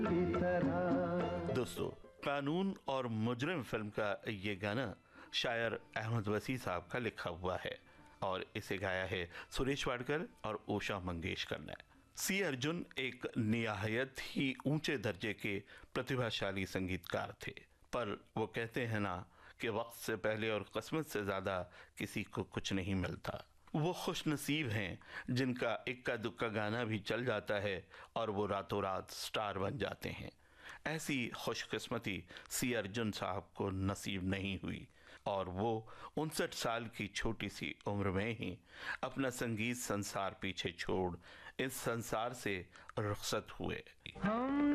दोस्तों, कानून और मुजरिम फिल्म का ये गाना शायर अहमद वसी साहब का लिखा हुआ है और इसे गाया है सुरेश वाडकर और उषा मंगेशकर ने। सी अर्जुन एक निहायत ही ऊंचे दर्जे के प्रतिभाशाली संगीतकार थे, पर वो कहते हैं ना कि वक्त से पहले और किस्मत से ज्यादा किसी को कुछ नहीं मिलता। वो खुशनसीब हैं जिनका इक्का दुक्का गाना भी चल जाता है और वो रातों रात स्टार बन जाते हैं। ऐसी खुशकिस्मती सी अर्जुन साहब को नसीब नहीं हुई और वो 59 साल की छोटी सी उम्र में ही अपना संगीत संसार पीछे छोड़ इस संसार से रुखसत हुए।